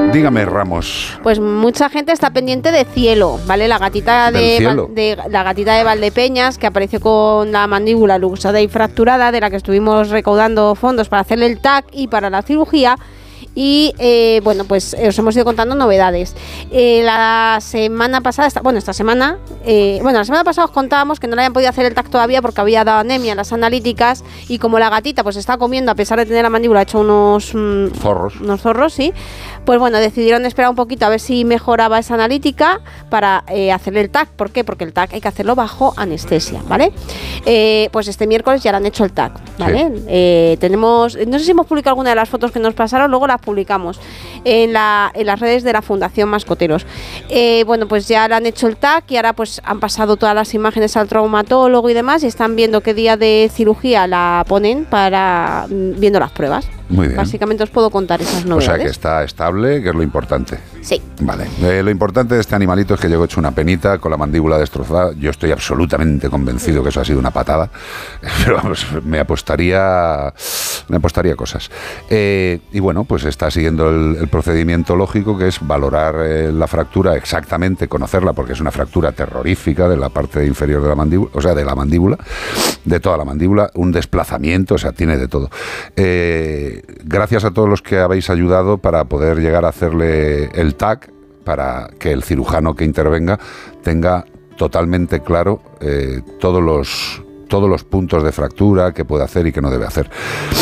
Dígame, Ramos. Pues mucha gente está pendiente de Cielo, ¿vale? La gatita la gatita de Valdepeñas, que apareció con la mandíbula luxada y fracturada, de la que estuvimos recaudando fondos para hacerle el TAC y para la cirugía. Y bueno, pues os hemos ido contando novedades. La semana pasada, la semana pasada os contábamos que no le habían podido hacer el TAC todavía porque había dado anemia en las analíticas, y como la gatita pues está comiendo, a pesar de tener la mandíbula, ha hecho unos zorros, sí. Pues bueno, decidieron esperar un poquito a ver si mejoraba esa analítica para hacerle el TAC. ¿Por qué? Porque el TAC hay que hacerlo bajo anestesia, ¿vale? Pues este miércoles ya le han hecho el TAC, ¿vale? Sí. No sé si hemos publicado alguna de las fotos que nos pasaron, luego las publicamos en las redes de la Fundación Mascoteros. Bueno, pues ya le han hecho el TAC y ahora pues han pasado todas las imágenes al traumatólogo y demás, y están viendo qué día de cirugía la ponen para viendo las pruebas. Muy bien. Básicamente os puedo contar esas novedades. O sea que está estable, que es lo importante. Sí. Vale. Lo importante de este animalito es que llegó hecho una penita con la mandíbula destrozada. Yo estoy absolutamente convencido que eso ha sido una patada, pero vamos, me apostaría cosas. Y bueno, pues está siguiendo el procedimiento lógico, que es valorar la fractura exactamente, conocerla, porque es una fractura terrorífica de la parte inferior de la mandíbula, o sea, de la mandíbula, de toda la mandíbula, un desplazamiento, o sea, tiene de todo. Gracias a todos los que habéis ayudado para poder llegar a hacerle el TAC, para que el cirujano que intervenga tenga totalmente claro todos los puntos de fractura que puede hacer y que no debe hacer.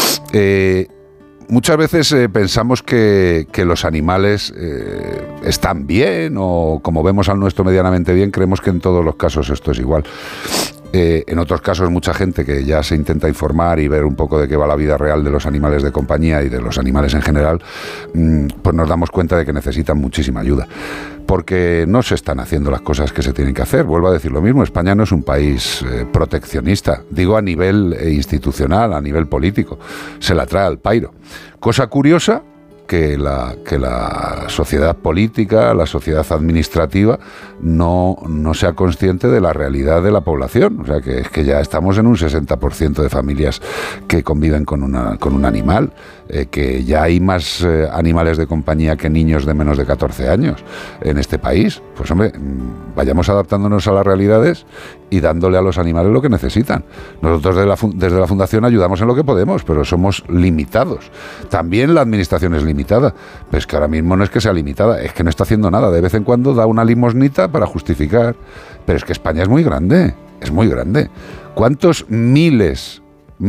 Muchas veces pensamos que los animales están bien, o como vemos al nuestro medianamente bien, creemos que en todos los casos esto es igual. En otros casos, mucha gente que ya se intenta informar y ver un poco de qué va la vida real de los animales de compañía y de los animales en general, pues nos damos cuenta de que necesitan muchísima ayuda, porque no se están haciendo las cosas que se tienen que hacer. Vuelvo a decir lo mismo, España no es un país proteccionista, digo a nivel institucional, a nivel político, se la trae al pairo. Cosa curiosa, que la sociedad política, la sociedad administrativa no sea consciente de la realidad de la población. O sea, que es que ya estamos en un 60% de familias que conviven con un animal, que ya hay más animales de compañía que niños de menos de 14 años en este país. Pues hombre, vayamos adaptándonos a las realidades y dándole a los animales lo que necesitan. Nosotros desde la Fundación ayudamos en lo que podemos, pero somos limitados. También la administración es limitada, pero es que ahora mismo no es que sea limitada, es que no está haciendo nada. De vez en cuando da una limosnita para justificar, pero es que España es muy grande, es muy grande. ¿Cuántos miles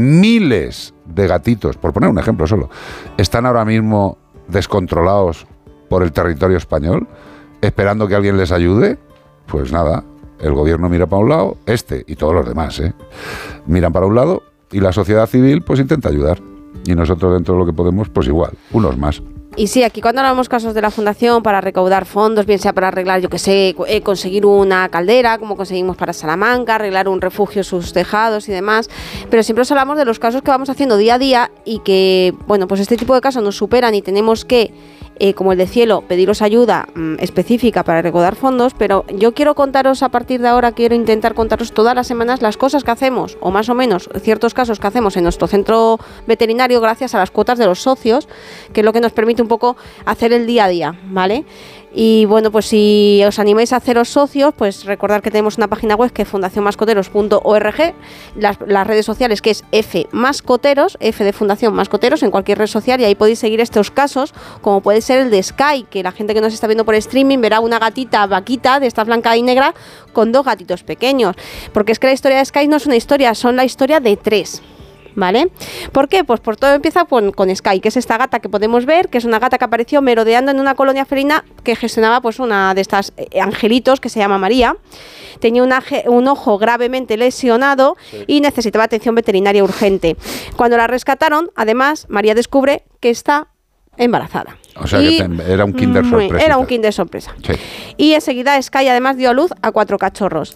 de gatitos, por poner un ejemplo solo, están ahora mismo descontrolados por el territorio español, esperando que alguien les ayude? Pues nada, el gobierno mira para un lado, y todos los demás, miran para un lado, y la sociedad civil pues intenta ayudar. Y nosotros, dentro de lo que podemos, pues igual, unos más. Y sí, aquí cuando hablamos casos de la Fundación para recaudar fondos, bien sea para arreglar, yo que sé, conseguir una caldera, como conseguimos para Salamanca, arreglar un refugio, sus tejados y demás, pero siempre os hablamos de los casos que vamos haciendo día a día y que, bueno, pues este tipo de casos nos superan y tenemos que, como el de Cielo, pediros ayuda específica para recaudar fondos, pero yo quiero contaros a partir de ahora, quiero intentar contaros todas las semanas las cosas que hacemos, o más o menos ciertos casos que hacemos en nuestro centro veterinario gracias a las cuotas de los socios, que es lo que nos permite un poco hacer el día a día, ¿vale? Y bueno, pues si os animáis a haceros socios, pues recordad que tenemos una página web que es fundacionmascoteros.org, las redes sociales que es F-Mascoteros, F de Fundación Mascoteros en cualquier red social, y ahí podéis seguir estos casos, como puede ser el de Sky, que la gente que nos está viendo por streaming verá una gatita vaquita de esta blanca y negra con 2 gatitos pequeños, porque es que la historia de Sky no es una historia, son la historia de 3. ¿Vale? ¿Por qué? Pues por todo empieza con Sky, que es esta gata que podemos ver, que es una gata que apareció merodeando en una colonia felina que gestionaba pues una de estas angelitos que se llama María. Tenía un ojo gravemente lesionado y necesitaba atención veterinaria urgente. Cuando la rescataron, además, María descubre que está embarazada. O sea, que era un kinder sorpresa. Era un kinder sorpresa. Sí. Y enseguida Sky además dio a luz a 4 cachorros.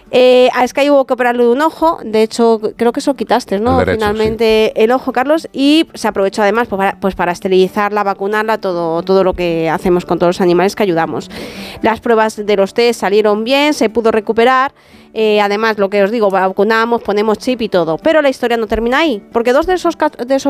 A Sky hubo que operarle de un ojo, de hecho creo que eso quitaste, ¿no? Derecho, finalmente sí. El ojo, Carlos, y se aprovechó además para esterilizarla, vacunarla, todo lo que hacemos con todos los animales que ayudamos. Las pruebas de los test salieron bien, se pudo recuperar. Además, lo que os digo, vacunamos, ponemos chip y todo, pero la historia no termina ahí, porque 2 de esos